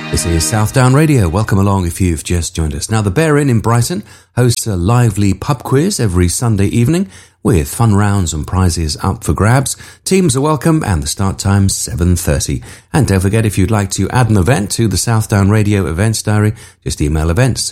This is Southdown Radio. Welcome along if you've just joined us. Now, the Bear Inn in Brighton hosts a lively pub quiz every Sunday evening with fun rounds and prizes up for grabs. Teams are welcome and the start time's 7:30. And don't forget, if you'd like to add an event to the Southdown Radio events diary, just email events